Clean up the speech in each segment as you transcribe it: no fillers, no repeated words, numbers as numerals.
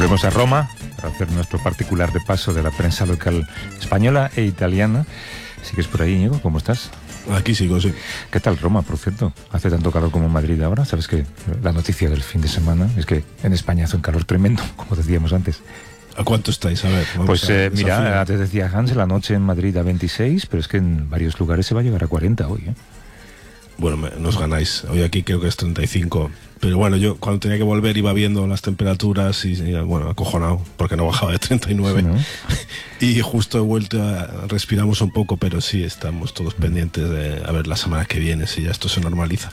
Volvemos a Roma para hacer nuestro particular repaso de la prensa local española e italiana. ¿Sigues por ahí, Íñigo? ¿Cómo estás? Aquí sigo, sí. ¿Qué tal Roma, por cierto? ¿Hace tanto calor como en Madrid ahora? ¿Sabes que la noticia del fin de semana es que en España hace un calor tremendo, como decíamos antes? ¿A cuánto estáis? A ver. Pues mira, antes decía Hans, la noche en Madrid a 26, pero es que en varios lugares se va a llegar a 40 hoy, ¿eh? Bueno, nos ganáis. Hoy aquí creo que es 35. Pero bueno, yo cuando tenía que volver iba viendo las temperaturas y bueno, acojonado, porque no bajaba de 39. Sí, ¿no? Y justo he vuelto, respiramos un poco, pero sí, estamos todos pendientes de a ver la semana que viene, si ya esto se normaliza.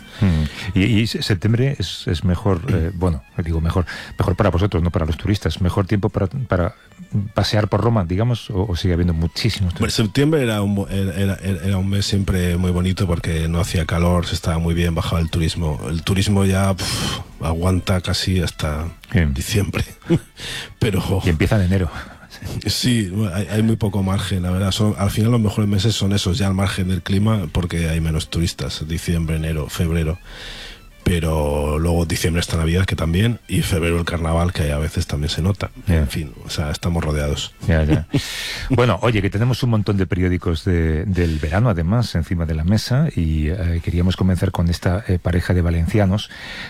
Y septiembre es mejor, bueno, digo mejor para vosotros, no para los turistas, mejor tiempo para pasear por Roma, digamos, o sigue habiendo muchísimos turistas. Bueno, septiembre era un mes siempre muy bonito porque no hacía calor, se estaba muy bien, bajaba el turismo. El turismo ya aguanta casi hasta diciembre. Pero y empieza en enero. Sí, hay muy poco margen, la verdad. Al final los mejores meses son esos, ya al margen del clima, porque hay menos turistas, diciembre, enero, febrero. Pero luego diciembre está Navidad, que también, y febrero el carnaval, que a veces también se nota. En fin, o sea, estamos rodeados. Ya. Bueno, oye, que tenemos un montón de periódicos del verano, además, encima de la mesa, y queríamos comenzar con esta pareja de valencianos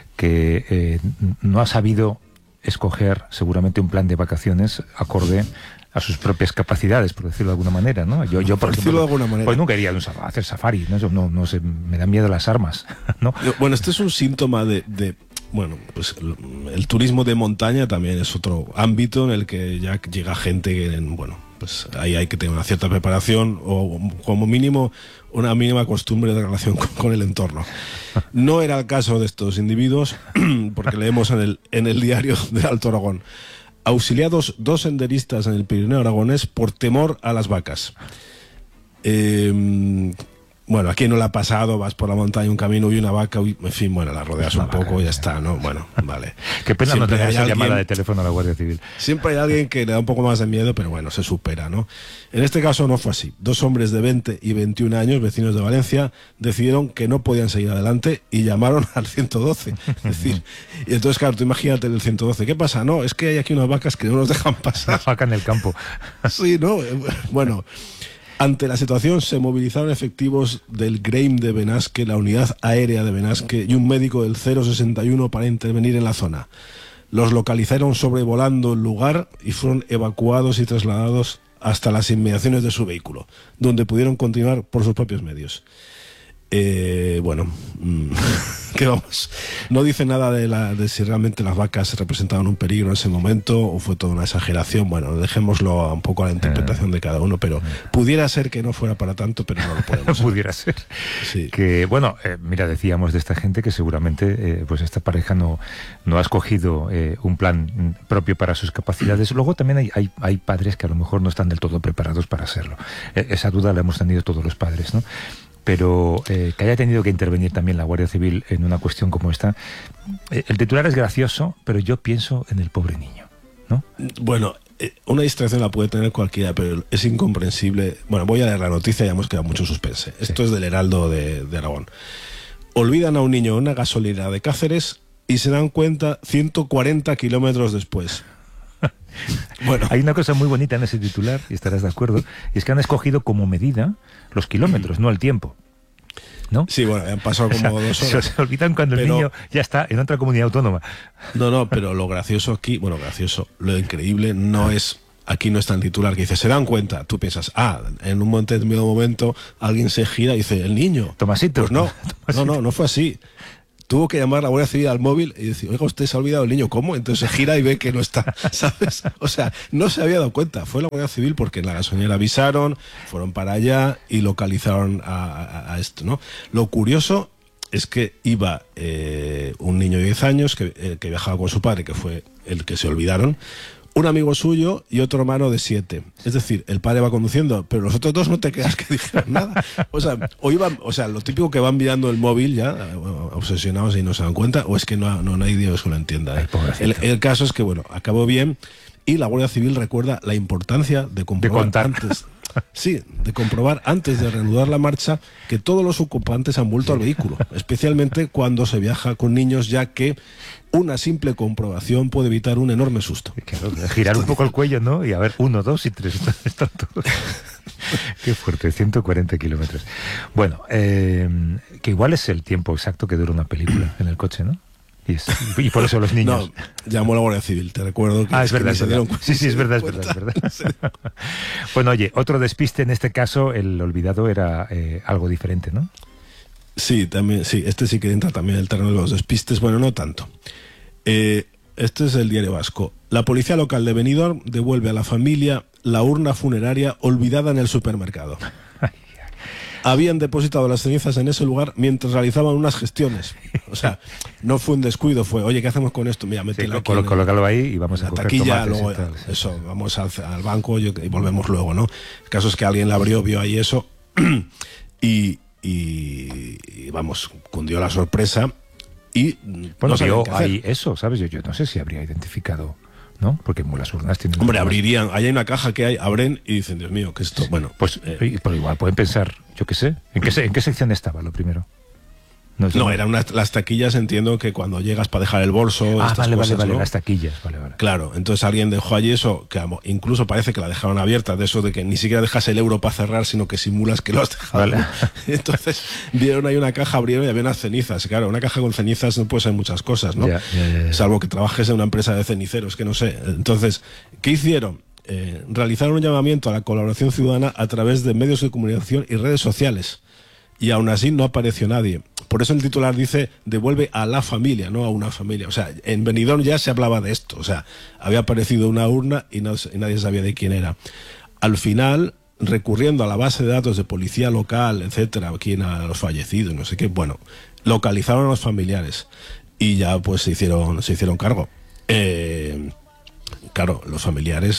que no ha sabido escoger seguramente un plan de vacaciones acorde a sus propias capacidades, por decirlo de alguna manera, ¿no? Yo por ejemplo, pues nunca iría a hacer safari, no sé, me dan miedo las armas, ¿no? Bueno, este es un síntoma de bueno, pues el turismo de montaña también es otro ámbito en el que ya llega gente que, bueno, pues ahí hay que tener una cierta preparación o como mínimo una mínima costumbre de relación con el entorno. No era el caso de estos individuos, porque leemos en el diario del Alto Aragón: auxiliados 2 senderistas en el Pirineo aragonés por temor a las vacas. Bueno, aquí no le ha pasado, vas por la montaña, un camino y una vaca, en fin, bueno, la rodeas un poco y ya está, ¿no? Bueno, vale. Qué pena no tener esa llamada de teléfono a la Guardia Civil. Siempre hay alguien que le da un poco más de miedo, pero bueno, se supera, ¿no? En este caso no fue así. 2 hombres de 20 y 21 años, vecinos de Valencia, decidieron que no podían seguir adelante y llamaron al 112. Es decir, y entonces, claro, tú imagínate el 112. ¿Qué pasa? No, es que hay aquí unas vacas que no nos dejan pasar. Una vaca en el campo. Sí, ¿no? Bueno. Ante la situación se movilizaron efectivos del GREIM de Benasque, la unidad aérea de Benasque y un médico del 061 para intervenir en la zona. Los localizaron sobrevolando el lugar y fueron evacuados y trasladados hasta las inmediaciones de su vehículo, donde pudieron continuar por sus propios medios. Bueno, que vamos, no dice nada de si realmente las vacas representaban un peligro en ese momento o fue toda una exageración. Bueno, dejémoslo un poco a la interpretación de cada uno, pero pudiera ser que no fuera para tanto, pero no lo podemos saber. Pudiera ser. Sí. Que, bueno, mira, decíamos de esta gente que seguramente pues esta pareja no ha escogido un plan propio para sus capacidades. Luego también hay padres que a lo mejor no están del todo preparados para hacerlo. Esa duda la hemos tenido todos los padres, ¿no? Pero que haya tenido que intervenir también la Guardia Civil en una cuestión como esta, el titular es gracioso, pero yo pienso en el pobre niño, ¿no? Bueno, una distracción la puede tener cualquiera, pero es incomprensible. Bueno, voy a leer la noticia, ya hemos quedado mucho suspense. Esto es del Heraldo de Aragón. Olvidan a un niño en una gasolinera de Cáceres y se dan cuenta 140 kilómetros después. Bueno, hay una cosa muy bonita en ese titular, y estarás de acuerdo, y es que han escogido como medida los kilómetros, no el tiempo, ¿no? Sí, bueno, han pasado como 2 horas. Se olvidan cuando el niño ya está en otra comunidad autónoma. No, pero lo gracioso aquí, lo increíble no es, aquí no está el titular que dice, se dan cuenta, tú piensas, en un determinado momento alguien se gira y dice, el niño. Tomasito. Pues no, Tomasito. No fue así. Tuvo que llamar a la Guardia Civil al móvil y decir, oiga, usted se ha olvidado el niño, ¿cómo? Entonces se gira y ve que no está, ¿sabes? O sea, no se había dado cuenta. Fue la Guardia Civil porque en la gasolinera avisaron, fueron para allá y localizaron a esto, ¿no? Lo curioso es que iba un niño de 10 años que viajaba con su padre, que fue el que se olvidaron, un amigo suyo y otro hermano de 7. Es decir, el padre va conduciendo, pero los otros 2 no te creas que dijeron nada. O sea, lo típico que van mirando el móvil ya, obsesionados y no se dan cuenta, o es que no hay Dios que lo entienda. Ay, el caso es que, bueno, acabó bien y la Guardia Civil recuerda la importancia de comprobar antes... Sí, de comprobar antes de reanudar la marcha que todos los ocupantes han vuelto al vehículo, especialmente cuando se viaja con niños, ya que una simple comprobación puede evitar un enorme susto. Claro, girar un poco el cuello, ¿no? Y a ver, 1, 2 y 3. Están todos. Qué fuerte, 140 kilómetros. Bueno, que igual es el tiempo exacto que dura una película en el coche, ¿no? Y por eso los niños... No, llamó a la Guardia Civil, te recuerdo que... Es verdad, es verdad. Sí, es verdad. Bueno, oye, otro despiste, en este caso, el olvidado era algo diferente, ¿no? Sí, también, sí, este sí que entra también en el terreno de los despistes, bueno, no tanto. Este es el Diario Vasco. La policía local de Benidorm devuelve a la familia la urna funeraria olvidada en el supermercado. Habían depositado las cenizas en ese lugar mientras realizaban unas gestiones. O sea, no fue un descuido, fue, oye, ¿qué hacemos con esto? Mira, mételo aquí. Colócalo ahí y vamos a coger taquilla, tomates luego, y tal, sí. Eso, vamos al banco y volvemos luego, ¿no? El caso es que alguien la abrió, vio ahí eso y vamos, cundió la sorpresa y... Bueno, vio ahí eso, ¿sabes? Yo no sé si habría identificado... ¿no? Porque las urnas tienen... Hombre, abrirían, ahí hay una caja que hay, abren y dicen, Dios mío, ¿qué es esto? Bueno, pues pero igual pueden pensar, yo qué sé, ¿en qué sección estaba lo primero? No, eran las taquillas, entiendo que cuando llegas para dejar el bolso... Vale, ¿no? las taquillas, vale. Claro, entonces alguien dejó allí eso, que incluso parece que la dejaron abierta, de eso de que ni siquiera dejas el euro para cerrar, sino que simulas que lo has dejado. Vale. Entonces vieron ahí una caja, abrieron y había unas cenizas. Claro, una caja con cenizas no puede ser muchas cosas, ¿no? Ya. Salvo que trabajes en una empresa de ceniceros, que no sé. Entonces, ¿qué hicieron? Realizaron un llamamiento a la colaboración ciudadana a través de medios de comunicación y redes sociales. Y aún así no apareció nadie. Por eso el titular dice, devuelve a la familia, no a una familia. O sea, en Benidorm ya se hablaba de esto. O sea, había aparecido una urna y nadie sabía de quién era. Al final, recurriendo a la base de datos de policía local, etcétera, quién a los fallecidos, no sé qué, bueno, localizaron a los familiares y ya pues se hicieron cargo. Claro, los familiares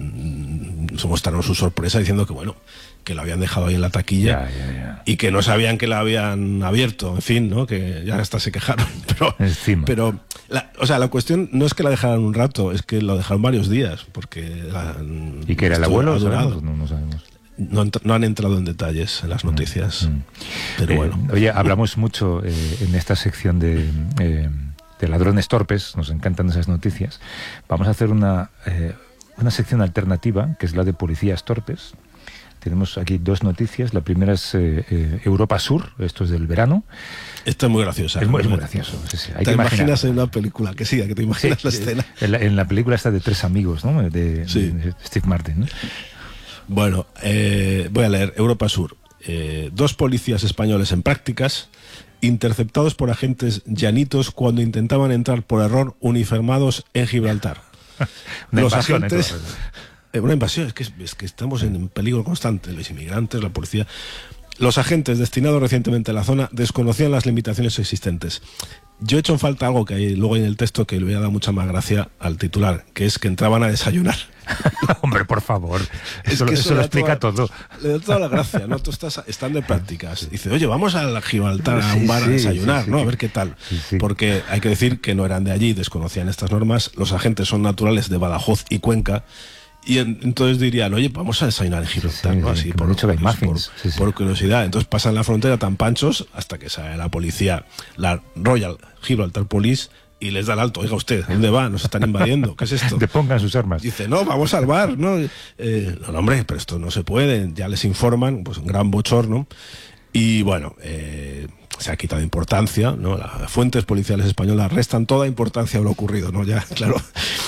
mostraron su sorpresa diciendo que bueno, que lo habían dejado ahí en la taquilla y que no sabían que la habían abierto, en fin, ¿no? Que ya hasta se quejaron. Pero la cuestión no es que la dejaran un rato, es que lo dejaron varios días, porque... ¿Y que era el abuelo? No sabemos. No han entrado en detalles en las noticias, pero bueno. Oye, hablamos mucho en esta sección de ladrones torpes, nos encantan esas noticias. Vamos a hacer una sección alternativa, que es la de policías torpes. Tenemos aquí dos noticias. La primera es Europa Sur, esto es del verano. Esto es muy graciosa. Es muy gracioso. Sí. Te imaginas en una película, que te imaginas la escena. En la película está de Tres amigos, ¿no? De Steve Martin, ¿no? Bueno, voy a leer Europa Sur. 2 policías españoles en prácticas, interceptados por agentes llanitos cuando intentaban entrar por error uniformados en Gibraltar. Una invasión, agentes... Una invasión, es que estamos en peligro constante, los inmigrantes, la policía. Los agentes destinados recientemente a la zona desconocían las limitaciones existentes. Yo he hecho en falta algo que hay luego en el texto que le hubiera dado mucha más gracia al titular, que es que entraban a desayunar. Hombre, por favor, eso lo explica todo. Le da toda la gracia, ¿no? Tú están de prácticas. Dice, oye, vamos a Gibraltar a un bar a desayunar, ¿no? A ver qué tal. Porque hay que decir que no eran de allí, desconocían estas normas. Los agentes son naturales de Badajoz y Cuenca. Y entonces dirían, oye, vamos a desayunar en Gibraltar, ¿no? Así por curiosidad. Entonces pasan la frontera tan panchos hasta que sale la policía, la Royal Gibraltar Police, y les da el alto. Oiga usted, ¿dónde va? Nos están invadiendo. ¿Qué es esto? Depongan sus armas. Dice, no, vamos al bar, ¿no? No, hombre, pero esto no se puede. Ya les informan, pues un gran bochorno. Y bueno, se ha quitado importancia, ¿no? Las fuentes policiales españolas restan toda importancia a lo ocurrido, ¿no? Ya, claro.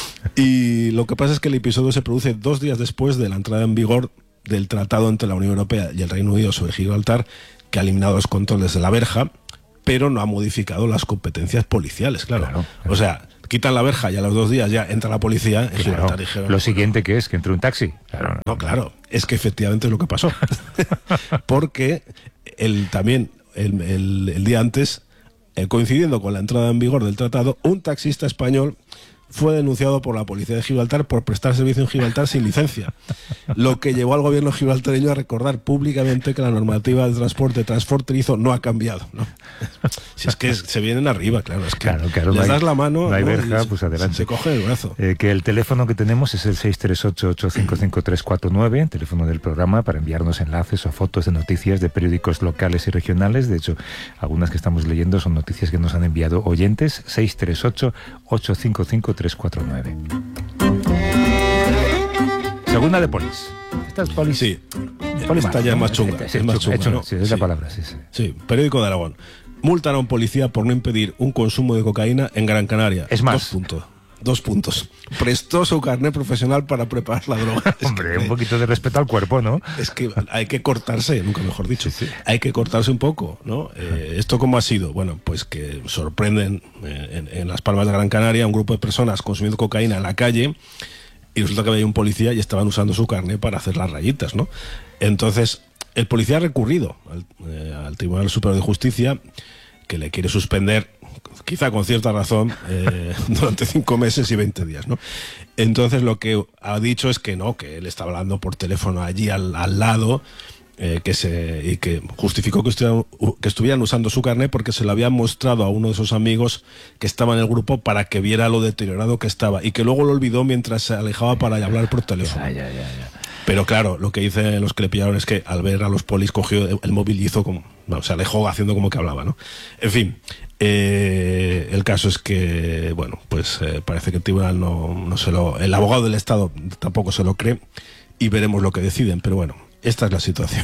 Y lo que pasa es que el episodio se produce 2 días después de la entrada en vigor del tratado entre la Unión Europea y el Reino Unido sobre Gibraltar, que ha eliminado los controles de la verja, pero no ha modificado las competencias policiales, claro. O sea, quitan la verja y a los 2 días ya entra la policía en Gibraltar. Dijeron, lo siguiente que es que entre un taxi. Claro, es que efectivamente es lo que pasó. Porque el día antes, coincidiendo con la entrada en vigor del tratado, un taxista español fue denunciado por la policía de Gibraltar por prestar servicio en Gibraltar sin licencia, lo que llevó al gobierno gibraltareño a recordar públicamente que la normativa de transporte transfronterizo no ha cambiado, ¿no? Si es que se vienen arriba, claro, es que claro, les das la mano, no hay ¿no? verja, pues adelante. Se coge el brazo. Que el teléfono que tenemos es el 638-855-349, teléfono del programa, para enviarnos enlaces o fotos de noticias de periódicos locales y regionales. De hecho, algunas que estamos leyendo son noticias que nos han enviado oyentes. 638-855-349. Segunda de Polis. Esta es Polis. Sí, esta ya es más chunga. Es más chunga, ¿no? Sí, es la palabra, sí. Sí, periódico de Aragón. Multan a un policía por no impedir un consumo de cocaína en Gran Canaria. Es más. 2 puntos. Prestó su carnet profesional para preparar la droga. Hombre, un poquito de respeto al cuerpo, ¿no? Es que hay que cortarse, nunca mejor dicho. Sí. Hay que cortarse un poco, ¿no? ¿Esto cómo ha sido? Bueno, pues que sorprenden en Las Palmas de Gran Canaria un grupo de personas consumiendo cocaína en la calle y resulta que había un policía y estaban usando su carnet para hacer las rayitas, ¿no? Entonces, el policía ha recurrido al Tribunal Superior de Justicia, que le quiere suspender, quizá con cierta razón, durante 5 meses y 20 días, ¿no? Entonces lo que ha dicho es que no, que él estaba hablando por teléfono allí al lado, y que justificó que estuvieran usando su carnet porque se lo habían mostrado a uno de sus amigos que estaba en el grupo para que viera lo deteriorado que estaba, y que luego lo olvidó mientras se alejaba para hablar por teléfono. Ya. Pero claro, lo que dicen los que le pillaron es que al ver a los polis cogió el móvil y hizo como, no, se alejó haciendo como que hablaba, ¿no? En fin, el caso es que, bueno, pues parece que el tribunal el abogado del Estado tampoco se lo cree, y veremos lo que deciden, pero bueno, esta es la situación.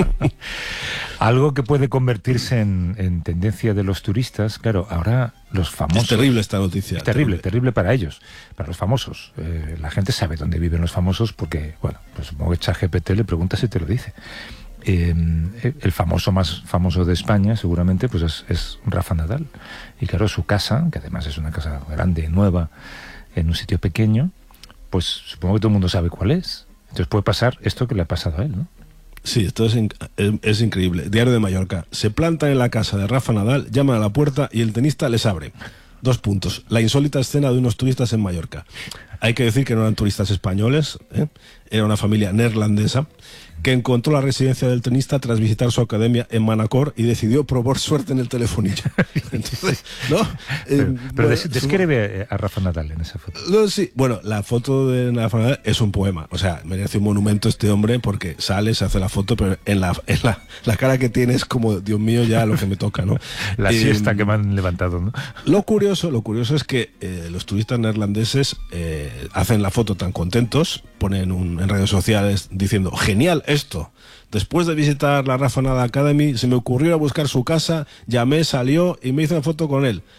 Algo que puede convertirse en tendencia de los turistas, claro, ahora los famosos... Es terrible esta noticia. Es terrible para ellos, para los famosos. La gente sabe dónde viven los famosos porque, bueno, pues supongo que ChatGPT le pregunta si te lo dice. El famoso más famoso de España, seguramente, pues es Rafa Nadal. Y claro, su casa, que además es una casa grande, nueva, en un sitio pequeño, pues supongo que todo el mundo sabe cuál es. Entonces puede pasar esto que le ha pasado a él, ¿no? Sí, esto es increíble. Diario de Mallorca. Se plantan en la casa de Rafa Nadal, llaman a la puerta y el tenista les abre. 2 puntos. La insólita escena de unos turistas en Mallorca. Hay que decir que no eran turistas españoles, era una familia neerlandesa que encontró la residencia del tenista tras visitar su academia en Manacor y decidió probar suerte en el telefonillo. Entonces, ¿no? Pero describe a Rafa Nadal en esa foto. No, sí. Bueno, la foto de Rafa Nadal es un poema. O sea, merece un monumento este hombre porque sale, se hace la foto, pero en la cara que tiene es como, Dios mío, ya lo que me toca, ¿no? La siesta que me han levantado, ¿no? Lo curioso es que los turistas neerlandeses hacen la foto tan contentos, ponen en redes sociales diciendo, genial esto. Después de visitar la Rafa Nadal Academy, se me ocurrió ir a buscar su casa, llamé, salió y me hice una foto con él.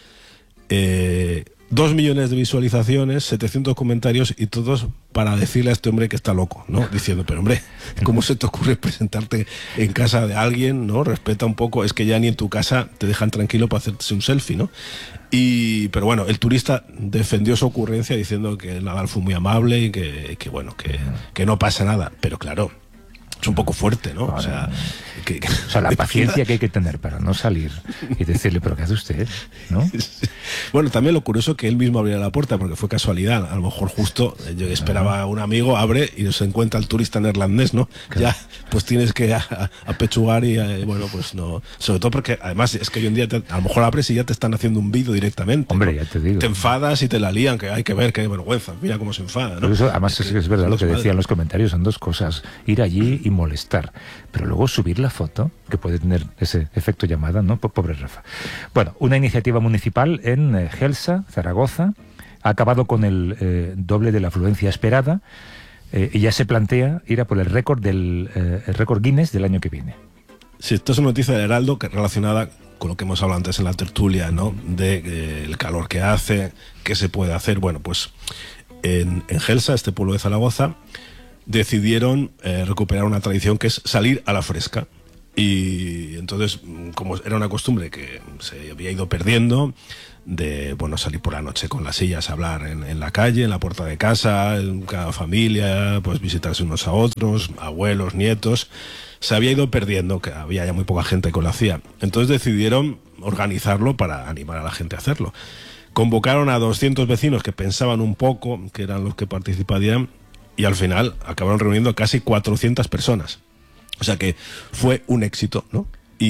2 millones de visualizaciones, 700 comentarios y todos para decirle a este hombre que está loco, ¿no? Diciendo, pero hombre, ¿cómo se te ocurre presentarte en casa de alguien, ¿no? Respeta un poco, es que ya ni en tu casa te dejan tranquilo para hacerse un selfie, ¿no? Pero bueno, el turista defendió su ocurrencia diciendo que Nadal fue muy amable y que no pasa nada, pero claro, es un poco fuerte, ¿no? O sea, la paciencia que hay que tener para no salir y decirle, pero ¿qué hace usted? ¿No? Bueno, también lo curioso que él mismo abriera la puerta, porque fue casualidad. A lo mejor justo yo esperaba a un amigo, abre y se encuentra el turista neerlandés, ¿no? Claro. Ya, pues tienes que apechugar y, bueno, pues no. Sobre todo porque, además, es que hoy en día a lo mejor abres y ya te están haciendo un vídeo directamente. Hombre, ¿no? ya te digo. Te enfadas y te la lían, que hay que ver, qué vergüenza. Mira cómo se enfada, ¿no? Eso, además, es verdad lo que decían los comentarios, son 2 cosas. Ir allí y molestar, pero luego subir la foto, que puede tener ese efecto llamada, ¿no? Pobre Rafa. Bueno, una iniciativa municipal en Gelsa, Zaragoza, ha acabado con el doble de la afluencia esperada y ya se plantea ir a por el récord el récord Guinness del año que viene. Sí, esto es una noticia del Heraldo que relacionada con lo que hemos hablado antes en la tertulia, ¿no? De el calor que hace, qué se puede hacer. Bueno, pues en Gelsa, este pueblo de Zaragoza, decidieron recuperar una tradición que es salir a la fresca. Y entonces, como era una costumbre que se había ido perdiendo, de salir por la noche con las sillas a hablar en la calle, en la puerta de casa, en cada familia, pues visitarse unos a otros, abuelos, nietos, se había ido perdiendo, que había ya muy poca gente que lo hacía. Entonces decidieron organizarlo para animar a la gente a hacerlo. convocaron a 200 vecinos que pensaban un poco, que eran los que participarían, y al final acabaron reuniendo a casi 400 personas. O sea que fue un éxito, ¿no?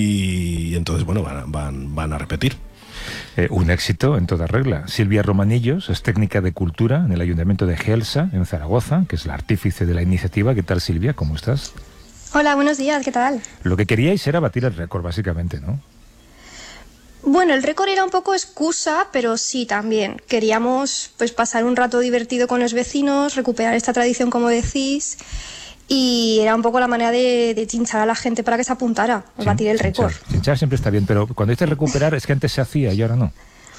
Y entonces, bueno, van a repetir. Un éxito en toda regla. Silvia Romanillos es técnica de cultura en el Ayuntamiento de Gelsa, en Zaragoza, que es la artífice de la iniciativa. ¿Qué tal, Silvia? ¿Cómo estás? Hola, buenos días, ¿qué tal? Lo que queríais era batir el récord, básicamente, ¿no? Bueno, el récord era un poco excusa, pero sí, también. Queríamos pues pasar un rato divertido con los vecinos, recuperar esta tradición, como decís, y era un poco la manera de chinchar a la gente para que se apuntara a batir el récord. Chinchar siempre está bien, pero cuando dices recuperar es que antes se hacía y ahora no.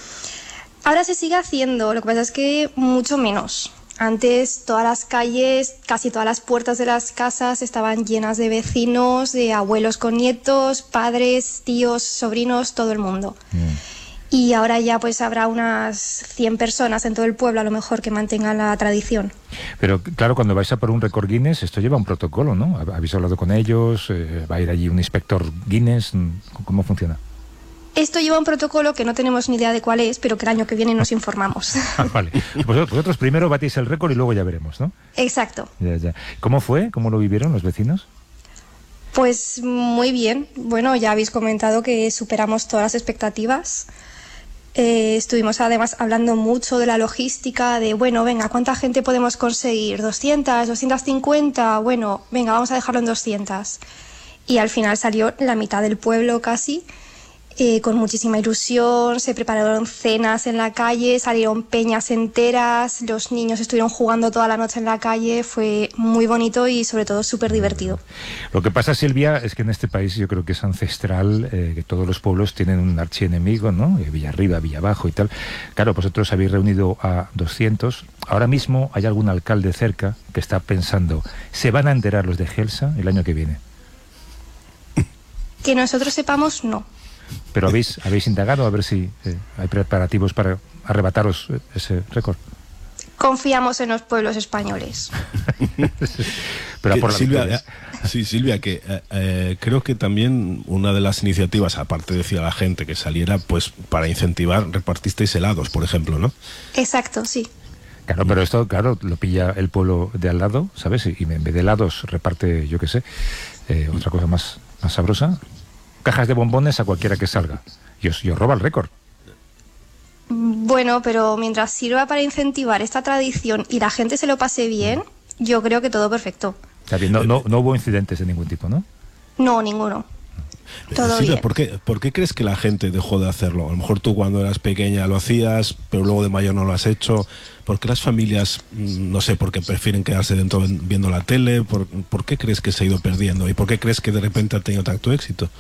Ahora se sigue haciendo, lo que pasa es que mucho menos. Antes todas las calles, casi todas las puertas de las casas estaban llenas de vecinos, de abuelos con nietos, padres, tíos, sobrinos, todo el mundo. Y ahora ya pues habrá unas 100 personas en todo el pueblo a lo mejor que mantengan la tradición. Pero claro, cuando vais a por un récord Guinness, esto lleva un protocolo, ¿no? ¿Habéis hablado con ellos? ¿Va a ir allí un inspector Guinness? ¿Cómo funciona? Esto lleva un protocolo que no tenemos ni idea de cuál es, pero que el año que viene nos informamos. Vale. Vosotros primero batís el récord y luego ya veremos, ¿no? Exacto. Ya. ¿Cómo fue? ¿Cómo lo vivieron los vecinos? Pues muy bien. Bueno, ya habéis comentado que superamos todas las expectativas. Estuvimos además hablando mucho de la logística, de bueno, venga, ¿cuánta gente podemos conseguir? ¿200? ¿250? Bueno, venga, vamos a dejarlo en 200. Y al final salió la mitad del pueblo casi, con muchísima ilusión. Se prepararon cenas en la calle, salieron peñas enteras, los niños estuvieron jugando toda la noche en la calle. Fue muy bonito y sobre todo súper divertido. Lo que pasa, Silvia, es que en este país yo creo que es ancestral que todos los pueblos tienen un archienemigo, ¿no? Villarriba, Villabajo y tal. Claro, vosotros habéis reunido a 200. Ahora mismo hay algún alcalde cerca que está pensando, ¿se van a enterar los de Gelsa el año que viene? Que nosotros sepamos, no. Pero habéis indagado a ver si hay preparativos para arrebataros ese récord. Confiamos en los pueblos españoles. Pero por la Silvia, Silvia, que creo que también una de las iniciativas, aparte de decir a la gente que saliera, pues para incentivar, repartisteis helados, por ejemplo, ¿no? Exacto, sí. Claro, pero esto, claro, lo pilla el pueblo de al lado, ¿sabes? Y en vez de helados reparte, yo qué sé, otra cosa más sabrosa. Cajas de bombones a cualquiera que salga. Y os roba el récord. Bueno, pero mientras sirva para incentivar esta tradición y la gente se lo pase bien, yo creo que todo perfecto. Está bien, no hubo incidentes de ningún tipo, ¿no? No, ninguno. Todo Silvia, bien. ¿por qué crees que la gente dejó de hacerlo? A lo mejor tú cuando eras pequeña lo hacías, pero luego de mayor no lo has hecho. ¿Por qué las familias, no sé, porque prefieren quedarse dentro viendo la tele? ¿Por qué crees que se ha ido perdiendo? ¿Y por qué crees que de repente ha tenido tanto éxito?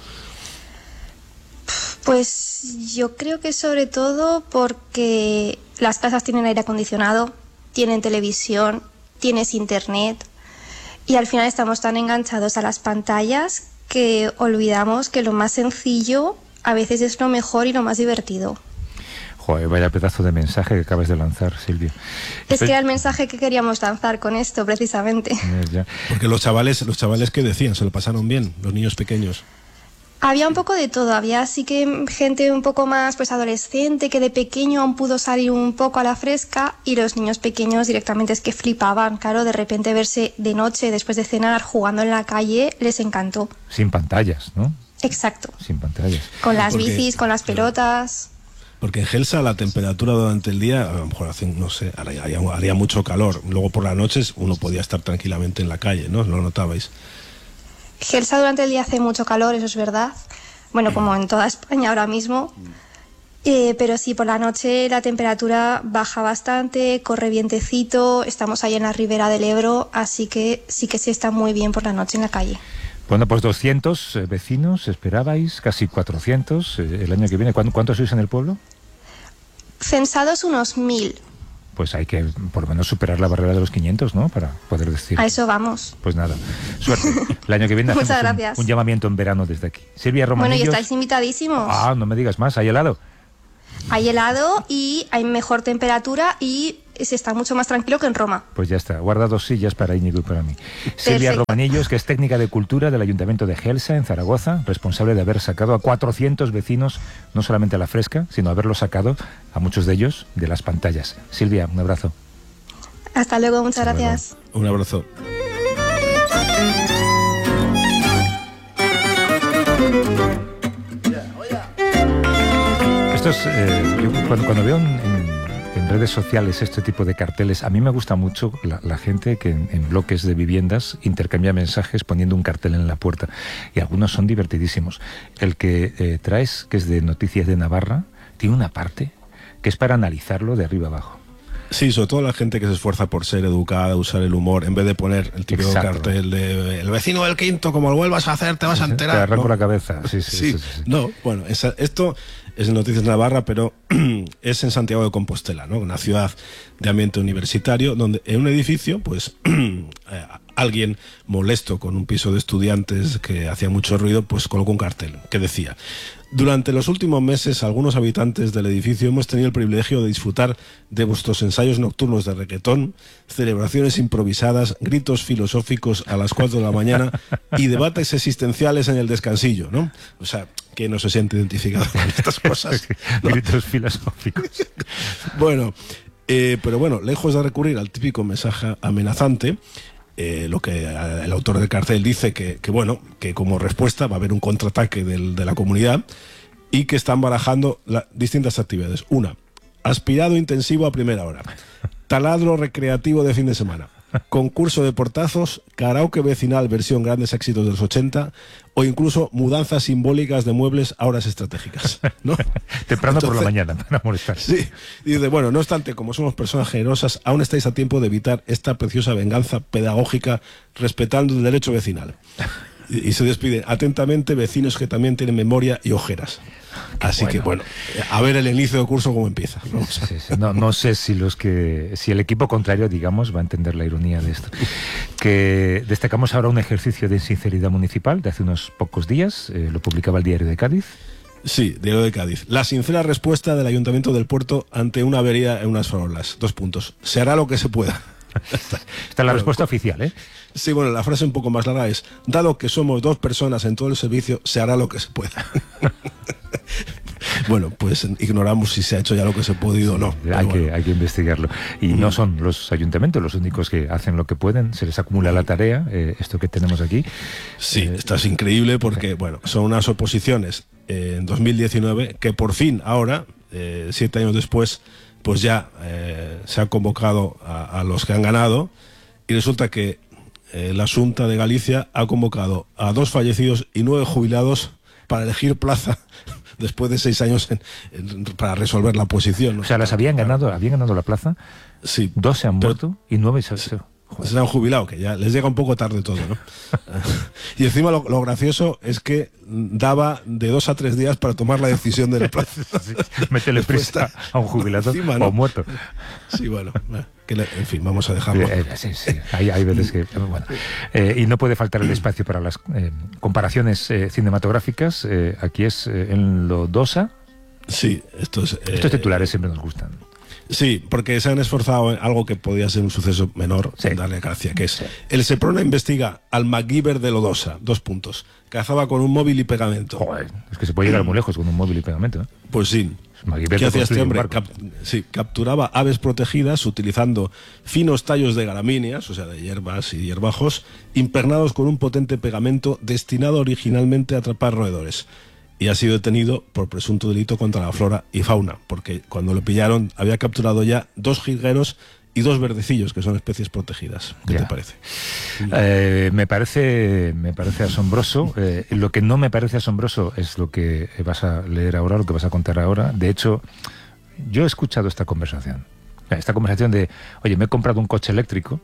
Pues yo creo que sobre todo porque las casas tienen aire acondicionado, tienen televisión, tienes internet y al final estamos tan enganchados a las pantallas que olvidamos que lo más sencillo a veces es lo mejor y lo más divertido. Joder, vaya pedazo de mensaje que acabas de lanzar, Silvia. Es que era el mensaje que queríamos lanzar con esto, precisamente. Ya. Porque los chavales ¿qué decían? ¿Se lo pasaron bien? Los niños pequeños. Había un poco de todo, había sí que gente un poco más pues adolescente que de pequeño aún pudo salir un poco a la fresca y los niños pequeños directamente es que flipaban, claro, de repente verse de noche después de cenar jugando en la calle les encantó. Sin pantallas, ¿no? Exacto. Sin pantallas. Con las bicis, con las pelotas. Porque en Gelsa la temperatura durante el día, a lo mejor haría mucho calor. Luego por las noches uno podía estar tranquilamente en la calle, ¿no? ¿Lo notabais? Gelsa durante el día hace mucho calor, eso es verdad. Bueno, como en toda España ahora mismo. Pero sí, por la noche la temperatura baja bastante, corre vientecito, estamos ahí en la ribera del Ebro, así que sí está muy bien por la noche en la calle. Bueno, pues 200 vecinos, esperabais, casi 400 el año que viene. ¿Cuántos sois en el pueblo? Censados unos 1000. Pues hay que por lo menos superar la barrera de los 500, ¿no? Para poder decir. A eso vamos. Pues nada, suerte. El año que viene Muchas hacemos gracias. un llamamiento en verano desde aquí. Silvia Romanillos. Bueno, y estáis invitadísimos. Ah, no me digas más, ¿hay helado? Hay helado y hay mejor temperatura y se está mucho más tranquilo que en Roma. Pues ya está, guarda 2 sillas para Íñigo y para mí. Silvia Romanillos, que es técnica de cultura del Ayuntamiento de Gelsa, en Zaragoza, responsable de haber sacado a 400 vecinos, no solamente a la fresca, sino haberlos sacado, a muchos de ellos, de las pantallas. Silvia, un abrazo. Hasta luego, muchas gracias. Un abrazo. Esto es, yo cuando veo en redes sociales este tipo de carteles, a mí me gusta mucho la gente que en bloques de viviendas intercambia mensajes poniendo un cartel en la puerta, y algunos son divertidísimos. El que traes, que es de Noticias de Navarra, tiene una parte que es para analizarlo de arriba abajo. Sí, sobre todo la gente que se esfuerza por ser educada, usar el humor, en vez de poner el típico cartel de el vecino del quinto, como lo vuelvas a hacer, te vas a enterar. Te arranco ¿no? la cabeza. Sí. No, bueno, esto es en Noticias de Navarra, pero es en Santiago de Compostela, ¿no? Una ciudad de ambiente universitario, donde en un edificio, pues alguien molesto con un piso de estudiantes que hacía mucho ruido, pues colocó un cartel que decía: durante los últimos meses, algunos habitantes del edificio hemos tenido el privilegio de disfrutar de vuestros ensayos nocturnos de reggaetón, celebraciones improvisadas, gritos filosóficos a las 4 de la mañana y debates existenciales en el descansillo, ¿no? O sea, que no se siente identificado con estas cosas, ¿no? Gritos filosóficos. Bueno, pero bueno, lejos de recurrir al típico mensaje amenazante, lo que el autor del cartel dice que como respuesta va a haber un contraataque de la comunidad, y que están barajando distintas actividades. Una, aspirado intensivo a primera hora, taladro recreativo de fin de semana, concurso de portazos, karaoke vecinal versión grandes éxitos de los 80, o incluso mudanzas simbólicas de muebles a horas estratégicas, ¿no? Temprano por la mañana, para molestar. Sí, y dice, bueno, no obstante, como somos personas generosas, aún estáis a tiempo de evitar esta preciosa venganza pedagógica respetando el derecho vecinal. Y se despiden atentamente vecinos que también tienen memoria y ojeras. Así que bueno, a ver el inicio de curso cómo empieza. Sí. No sé si el equipo contrario, digamos, va a entender la ironía de esto. Que destacamos ahora un ejercicio de sinceridad municipal de hace unos pocos días, lo publicaba el Diario de Cádiz. Sí, Diario de Cádiz. La sincera respuesta del Ayuntamiento del Puerto ante una avería en unas farolas. 2 puntos. Se hará lo que se pueda. Esta es la respuesta oficial, ¿eh? Sí, bueno, la frase un poco más larga es: dado que somos 2 personas en todo el servicio, se hará lo que se pueda. Bueno, pues ignoramos si se ha hecho ya lo que se ha podido o no. Hay que investigarlo. Y no son los ayuntamientos los únicos que hacen lo que pueden, se les acumula la tarea, esto que tenemos aquí. Sí, esto es increíble porque, bueno, son unas oposiciones en 2019 que por fin ahora, 7 años después, pues ya se ha convocado a los que han ganado, y resulta que la Xunta de Galicia ha convocado a 2 fallecidos y 9 jubilados para elegir plaza después de 6 años para resolver la oposición, ¿no? O sea, habían ganado la plaza, sí, 2 se han muerto y 9 se han jubilado, que ya les llega un poco tarde todo, ¿no? Y encima lo gracioso es que daba de 2 a 3 días para tomar la decisión de la plaza. Sí, métele prisa a un jubilado encima, ¿no? O muerto. Sí, bueno, en fin, vamos a dejarlo. Sí. Hay veces que... Bueno. Y no puede faltar el espacio para las comparaciones cinematográficas. Aquí es en Lodosa. Sí, estos titulares siempre nos gustan. Sí, porque se han esforzado en algo que podía ser un suceso menor, sin darle gracia, que es: el Seprona investiga al MacGyver de Lodosa, 2 puntos. Cazaba con un móvil y pegamento. Joder, es que se puede llegar muy lejos con un móvil y pegamento, ¿eh? Pues sí. ¿Qué hacía este hombre? Capturaba aves protegidas utilizando finos tallos de gramíneas, o sea, de hierbas y hierbajos, impregnados con un potente pegamento destinado originalmente a atrapar roedores. Y ha sido detenido por presunto delito contra la flora y fauna, porque cuando lo pillaron había capturado ya 2 jilgueros y 2 verdecillos, que son especies protegidas. ¿Qué te parece? Me parece asombroso. Lo que no me parece asombroso es lo que vas a leer ahora, lo que vas a contar ahora. De hecho, yo he escuchado esta conversación de, oye, me he comprado un coche eléctrico,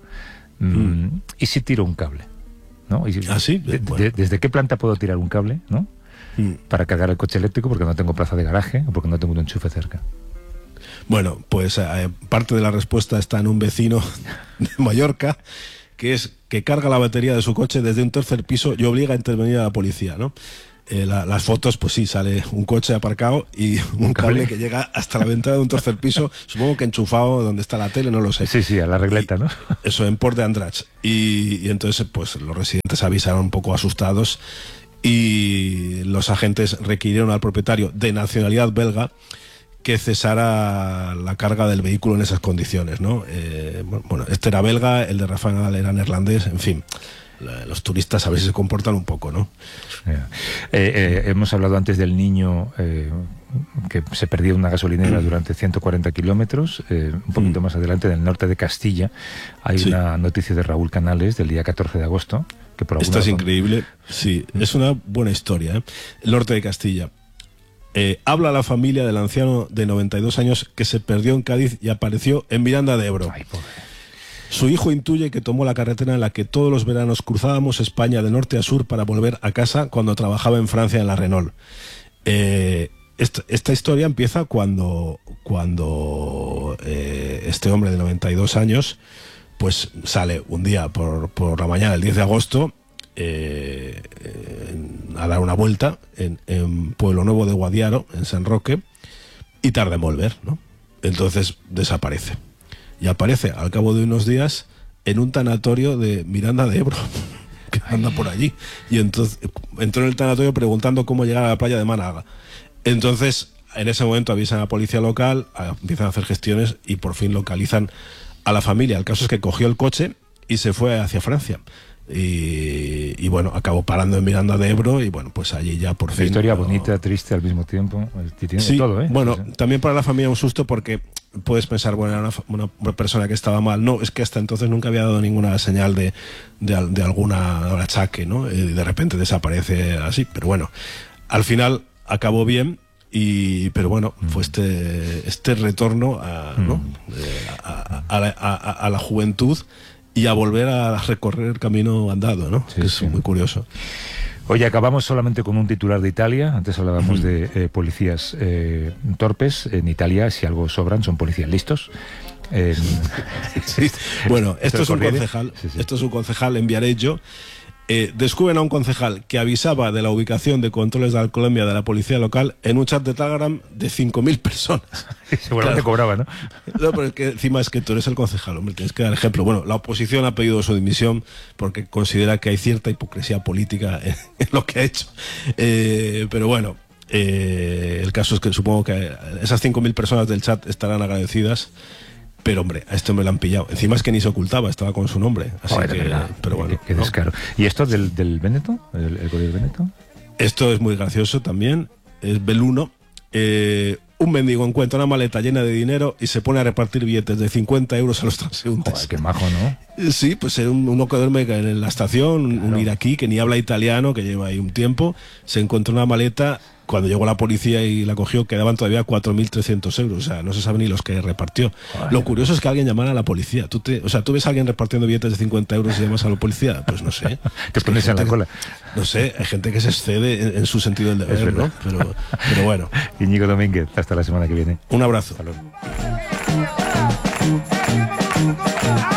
¿y si tiro un cable? ¿No? ¿Ah, sí? ¿Desde qué planta puedo tirar un cable? ¿No? Para cargar el coche eléctrico porque no tengo plaza de garaje o porque no tengo un enchufe cerca. Bueno, pues parte de la respuesta está en un vecino de Mallorca, que es que carga la batería de su coche desde un 3er piso y obliga a intervenir a la policía, ¿no? las fotos, pues sí, sale un coche aparcado y un cable que llega hasta la ventana de un tercer piso, supongo que enchufado donde está la tele, no lo sé. Sí, a la regleta, ¿no? Eso, en Port de Andratx. Y entonces, pues los residentes avisaron un poco asustados y los agentes requirieron al propietario, de nacionalidad belga, que cesara la carga del vehículo en esas condiciones, ¿no? Bueno, este era belga, el de Rafael Nadal era neerlandés, en fin. Los turistas a veces se comportan un poco, ¿no? Hemos hablado antes del niño que se perdió en una gasolinera durante 140 kilómetros. Un poquito más adelante, en el norte de Castilla, hay una noticia de Raúl Canales del día 14 de agosto. Que por Esta es increíble. Sí, es una buena historia, ¿eh? El norte de Castilla. Habla la familia del anciano de 92 años que se perdió en Cádiz y apareció en Miranda de Ebro. Ay, pobre. Su hijo intuye que tomó la carretera en la que todos los veranos cruzábamos España de norte a sur para volver a casa cuando trabajaba en Francia en la Renault. Esta historia empieza cuando este hombre de 92 años pues sale un día por la mañana, el 10 de agosto, a dar una vuelta en Pueblo Nuevo de Guadiaro, en San Roque, y tarda en volver, ¿no? Entonces desaparece. Y aparece al cabo de unos días en un tanatorio de Miranda de Ebro, que anda por allí. Y entonces entró en el tanatorio preguntando cómo llegar a la playa de Málaga. Entonces, en ese momento avisan a la policía local, empiezan a hacer gestiones y por fin localizan a la familia. El caso es que cogió el coche y se fue hacia Francia. Y bueno, acabó parando en Miranda de Ebro y bueno, pues allí ya por fin... Una historia bonita, triste al mismo tiempo. Tiene sí, todo, ¿eh? Bueno, también para la familia un susto porque puedes pensar, bueno, era una persona que estaba mal. No, es que hasta entonces nunca había dado ninguna señal de alguna achaque, ¿no? Y de repente desaparece así. Pero bueno, al final acabó bien. Pero bueno, fue este retorno a la juventud y a volver a recorrer el camino andado, ¿no? Sí, que es muy curioso. Oye, acabamos solamente con un titular de Italia. Antes hablábamos de policías torpes. En Italia, si algo sobran, son policías listos. Sí. Bueno, esto es un concejal. Esto es un concejal en Viareggio. Descubren a un concejal que avisaba de la ubicación de controles de alcoholemia de la policía local en un chat de Telegram de 5.000 personas. Seguramente cobraba, ¿no? No, pero es que encima es que tú eres el concejal, hombre, tienes que dar ejemplo. Bueno, la oposición ha pedido su dimisión porque considera que hay cierta hipocresía política en lo que ha hecho. Pero bueno, el caso es que supongo que esas 5.000 personas del chat estarán agradecidas. Pero hombre, a esto me lo han pillado. Encima es que ni se ocultaba, estaba con su nombre. Así pero bueno. Qué descaro. ¿Y esto del Véneto? ¿El Corriere Véneto? Esto es muy gracioso también. Es Belluno. Un mendigo encuentra una maleta llena de dinero y se pone a repartir billetes de 50 euros a los transeúntes. Joder, qué majo, ¿no? Sí, pues uno que duerme en la estación, un iraquí que ni habla italiano, que lleva ahí un tiempo, se encontró una maleta. Cuando llegó la policía y la cogió, quedaban todavía 4.300 euros. O sea, no se sabe ni los que repartió. Joder. Lo curioso es que alguien llamara a la policía. ¿Tú ves a alguien repartiendo billetes de 50 euros y llamas a la policía? Pues no sé. Te pones en la cola. No sé, hay gente que se excede en su sentido del deber, ¿no? Pero bueno. Íñigo Domínguez, hasta la semana que viene. Un abrazo. Hasta luego.